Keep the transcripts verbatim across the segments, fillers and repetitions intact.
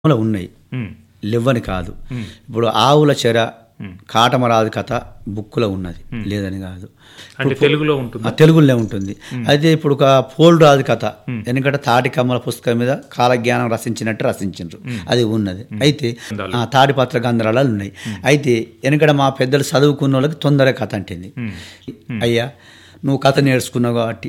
లో ఉన్నాయి, లేవని కాదు. ఇప్పుడు ఆవుల చెర కాటమరాజు కథ బుక్కులో ఉన్నది, లేదని కాదు. అంటే తెలుగులో ఉంటుంది, తెలుగులో ఉంటుంది. అయితే ఇప్పుడు ఒక పోల్ రాజు కథ, ఎందుకంటే తాటి కమ్మల పుస్తకం మీద కాలజ్ఞానం రచించినట్టు రచించారు, అది ఉన్నది. అయితే తాడిపత్ర గంధరాలు ఉన్నాయి. అయితే ఎందుకంటే మా పెద్దలు చదువుకున్న వాళ్ళకి తొందరగా కథ అంటుంది. అయ్యా నువ్వు కథ నేర్చుకున్నావు కాబట్టి,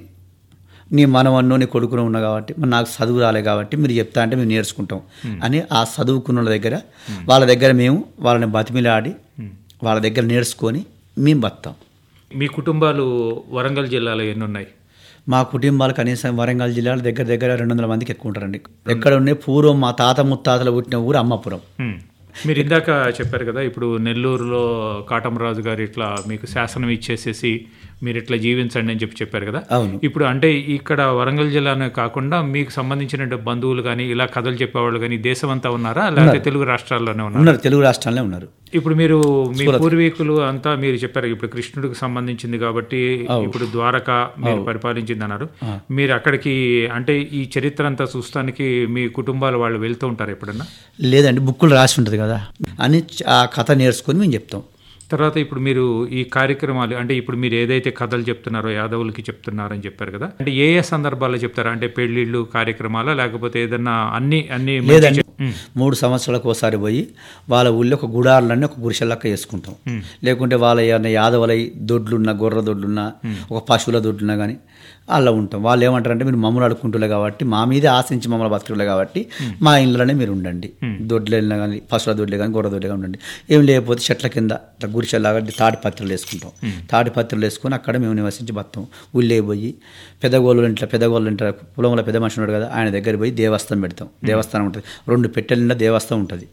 నీ మనవన్నో నీ కొడుకును ఉన్నావు కాబట్టి, మరి నాకు చదువు రాలే కాబట్టి మీరు చెప్తా అంటే మేము నేర్చుకుంటాం అని ఆ చదువుకున్న వాళ్ళ దగ్గర వాళ్ళ దగ్గర మేము వాళ్ళని బతిమిలాడి వాళ్ళ దగ్గర నేర్చుకొని మేము బతాం. మీ కుటుంబాలు వరంగల్ జిల్లాలో ఎన్ని ఉన్నాయి? మా కుటుంబాలు కనీసం వరంగల్ జిల్లాలో దగ్గర దగ్గర రెండు వందల మందికి ఎక్కువ ఉంటారండి. ఎక్కడ ఉన్నాయి, పూర్వం మా తాత ముత్తాతలు పుట్టిన ఊరు అమ్మపురం. మీరు ఇందాక చెప్పారు కదా, ఇప్పుడు నెల్లూరులో కాటమరాజు గారు ఇట్లా మీకు శాసనం ఇచ్చేసేసి మీరు ఇట్లా జీవించండి అని చెప్పి చెప్పారు కదా. అవును. ఇప్పుడు అంటే ఇక్కడ వరంగల్ జిల్లానే కాకుండా మీకు సంబంధించిన బంధువులు కానీ ఇలా కథలు చెప్పేవాళ్ళు కానీ దేశం అంతా ఉన్నారా, లేకపోతే తెలుగు రాష్ట్రాల్లోనే ఉన్నారు? తెలుగు రాష్ట్రాల్లో ఉన్నారు. ఇప్పుడు మీరు మీ పూర్వీకులు అంతా మీరు చెప్పారు, ఇప్పుడు కృష్ణుడికి సంబంధించింది కాబట్టి ఇప్పుడు ద్వారక మీరు పరిపాలించింది అన్నారు. మీరు అక్కడికి అంటే ఈ చరిత్ర అంతా చూస్తానికి మీ కుటుంబాల వాళ్ళు వెళ్తూ ఉంటారు ఎప్పుడన్నా? లేదండి, బుక్కులు రాసి ఉంటుంది కదా అని ఆ కథ నేర్చుకొని మేము చెప్తాం. తర్వాత ఇప్పుడు మీరు ఈ కార్యక్రమాలు అంటే ఇప్పుడు మీరు ఏదైతే కథలు చెప్తున్నారో యాదవులకి చెప్తున్నారని చెప్పారు కదా, అంటే ఏ ఏ సందర్భాల్లో చెప్తారా? అంటే పెళ్లిళ్ళు కార్యక్రమాలా, లేకపోతే ఏదన్నా అన్ని అన్ని లేదండి, మూడు సంవత్సరాలకు ఒకసారి పోయి వాళ్ళ ఊళ్ళో ఒక గుడారులన్నీ ఒక గుడిసెలక్క వేసుకుంటాం. లేకుంటే వాళ్ళ ఏమన్నా యాదవులై దొడ్లున్నా గొర్రె దొడ్లున్నా ఒక పశువుల దొడ్లున్నా కానీ అలా ఉంటాం. వాళ్ళు ఏమంటారంటే మీరు మమ్మల్ని అడుక్కుంటులే కాబట్టి, మా మీదే ఆశించి మమ్మల్ని బతుకులే కాబట్టి మా ఇంట్లోనే మీరు ఉండండి, దొడ్లు వెళ్ళినా కానీ పశువుల దొడ్లే కానీ గొర్రె దొడ్లే ఉండండి. ఏం లేకపోతే చెట్ల కింద ఇట్లా గుడిసెలాగా తాటి పత్రులు వేసుకుంటాం. తాటి పత్రులు వేసుకొని అక్కడ మేము నివసించి బతాం. ఊళ్ళే పోయి పెద్దగోళ్ళు ఇంట్లో పెద్దగోళ్ళు ఇంట్లో పొలంలో పెద్ద మనిషి ఉన్నాడు కదా, ఆయన దగ్గర పోయి దేవస్థానం పెడతాం. దేవస్థానం ఉంటుంది, రెండు పెట్టెల దేవస్థానం ఉంటుంది.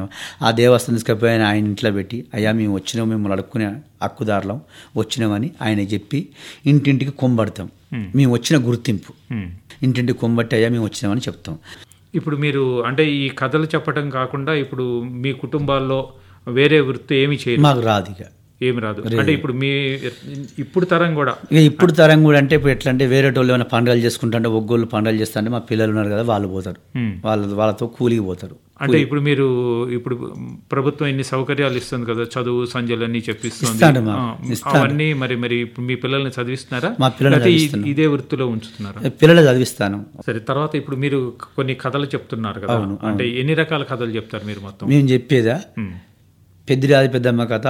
ఆ దేవస్థానం తీసుకపోయి ఆయన ఆయన ఇంట్లో పెట్టి, అయ్యా మేము వచ్చినాం, మిమ్మల్ని అడుక్కునే హక్కుదారులం వచ్చినామని ఆయన చెప్పి ఇంటింటికి కొంబడతాం. మేము వచ్చిన గుర్తింపు ఇంటింటికి కొంబట్టి అయ్యా మేము వచ్చినామని చెప్తాం. ఇప్పుడు మీరు అంటే ఈ కథలు చెప్పడం కాకుండా ఇప్పుడు మీ కుటుంబాల్లో వేరే వృత్తి ఏమి చేయరు? మాకు రాదు, ఇక ఏమి రాదు. అంటే ఇప్పుడు మీ ఇప్పుడు తరం కూడా ఇక ఇప్పుడు తరం కూడా అంటే ఇప్పుడు ఎట్లా అంటే వేరే వాళ్ళు ఏమైనా పండుగలు చేసుకుంటే ఒగ్గోళ్ళు పండుగలు చేస్తా అంటే మా పిల్లలు ఉన్నారు కదా వాళ్ళు పోతారు, వాళ్ళ వాళ్ళతో కూలికి పోతారు. అంటే ఇప్పుడు మీరు ఇప్పుడు ప్రభుత్వం ఎన్ని సౌకర్యాలు ఇస్తుంది కదా, చదువు సంధ్యలు అన్ని చెప్పిస్తుంది అవన్నీ, మరి మరి ఇప్పుడు మీ పిల్లల్ని చదివిస్తున్నారా? మా పిల్లలు ఇదే వృత్తిలో ఉంచుతున్నారా? పిల్లలు చదివిస్తాను. సరే, తర్వాత ఇప్పుడు మీరు కొన్ని కథలు చెప్తున్నారు కదా, అంటే ఎన్ని రకాల కథలు చెప్తారు మీరు? మొత్తం మేము చెప్పేదా పెద్దిరాజు పెద్దమ్మ కథ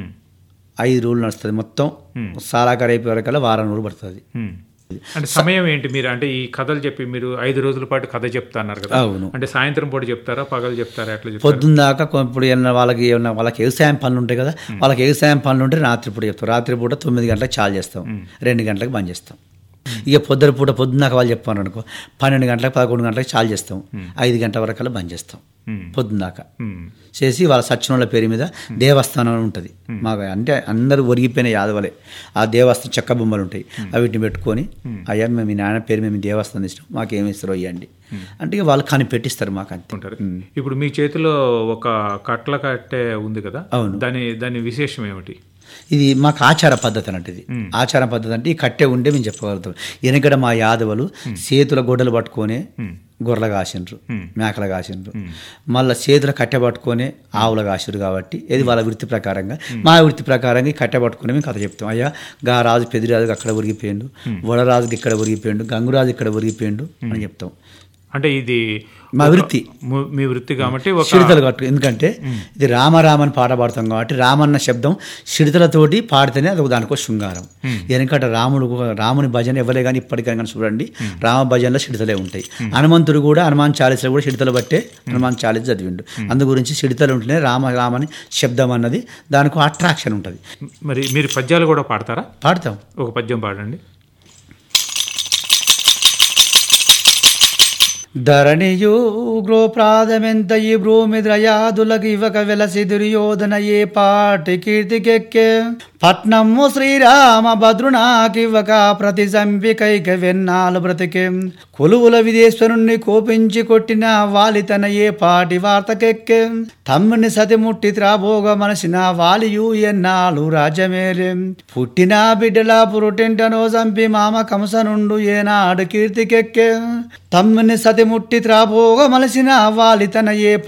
ఐదు రోజులు నడుస్తుంది మొత్తం, సారాకారు అయిపోయే వరకల్లా వారం రోజులు పడుతుంది. అంటే సమయం ఏంటి? మీరు అంటే ఈ కథలు చెప్పి మీరు ఐదు రోజుల పాటు కథ చెప్తున్నారు కదా, అవును. అంటే సాయంత్రం పూట చెప్తారా, పగలు చెప్తారా, ఎట్లా చెప్తారు? పొద్దున్న దాకా ఇప్పుడు ఏమన్నా వాళ్ళకి ఏమన్నా వాళ్ళకి వ్యవసాయం పనులు ఉంటాయి కదా, వాళ్ళకి వ్యవసాయం పనులు ఉంటే రాత్రిపూట చెప్తాం. రాత్రిపూట తొమ్మిది గంటలకు చాలు చేస్తాం, రెండు గంటలకు బంద్ చేస్తాం. ఇక పొద్దున పూట పొద్దున్నాక వాళ్ళు చెప్పాను అనుకో, పన్నెండు గంటలకు పదకొండు గంటలకు చాలు చేస్తాం, ఐదు గంటల వరకల్లా బంద్ చేస్తాం. పొద్దున్నాక చేసి వాళ్ళ సచ్చినోళ్ళ పేరు మీద దేవస్థానం ఉంటుంది మాకు, అంటే అందరూ ఒరిగిపోయిన యాదవలే. ఆ దేవస్థానం చెక్క బొమ్మలు ఉంటాయి, వీటిని పెట్టుకొని అయ్యా మేము మీ నాయన పేరు మేము దేవస్థానం ఇష్టం మాకు ఏమి ఇస్తారో ఇవ్వండి అంటే వాళ్ళు కానీ పెట్టిస్తారు మాకు అంటారు. ఇప్పుడు మీ చేతిలో ఒక కట్ల కట్టే ఉంది కదా, అవును. దాని దాని విశేషం ఏమిటి? ఇది మాకు ఆచార పద్ధతి అన్నట్టు. ఇది ఆచార పద్ధతి అంటే ఈ కట్టె ఉండే మేము చెప్పగలుగుతాం. వెనకడ మా యాదవులు చేతుల గొడ్డలు పట్టుకొని గొర్రెలు కాసిండ్రు, మేకలు కాసిండ్రు, మళ్ళీ చేతుల కట్టె పట్టుకొని ఆవులు కాసిండ్రు. కాబట్టి ఇది వాళ్ళ వృత్తి ప్రకారంగా, మా వృత్తి ప్రకారంగా కట్టె పట్టుకుని మేము కథ చెప్తాం. అయ్యా గా రాజు పెద్దిరాజుకి అక్కడ ఉరిగిపోయిండు, వడరాజుకి ఇక్కడ ఉరిగిపోయిండు, గంగురాజు ఇక్కడ ఉరిగిపోయిండు అని చెప్తాం. అంటే ఇది మా వృత్తి, మీ వృత్తి కాబట్టి చిడతలు కట్టు. ఎందుకంటే ఇది రామరామని పాట పాడతాం కాబట్టి రామన్న శబ్దం చిడతలతోటి పాడితేనే అది దానికో శృంగారం. ఎందుకంటే రాముడు రాముని భజన ఇవ్వలే కానీ ఇప్పటికైనా కానీ చూడండి రామ భజనలో చిడతలే ఉంటాయి. హనుమంతుడు కూడా హనుమాన్ చాలీసలో కూడా చిడతలు బట్టే హనుమాన్ చాలీస చదివిండు. అందు గురించి చిడతలు ఉంటేనే రామ రామని శబ్దం అన్నది దానికి అట్రాక్షన్ ఉంటుంది. మరి మీరు పద్యాలు కూడా పాడతారా? పాడతాం. ఒక పద్యం పాడండి. ధరణియు గృహప్రాధమెంత ఈ భూమి ద్రయాదులకు ఇవ్వక వెలసి దుర్యోధన ఏ పాటి కీర్తికెక్కే పట్నము శ్రీరామ భద్రునాకివ్వక ప్రతి సంపికైక వెన్నాలు బ్రతికే కొలువుల విదేశ్వరుణ్ణి కోపించి కొట్టిన వాలి తన ఏ పాటి వార్తకెక్కే తమ్ముని సతిముట్టి త్రాభోగ మనసిన వాలియు ఎన్నాళ్ళు రాజ్యమేలే పుట్టిన బిడ్డల పురుటింటనో సంపి మామ కంసనుండు ఏనాడు కీర్తికెక్కే తమ్ముని సతి ముట్టి త్రాపోగ మలసిన వాలి తన ఏ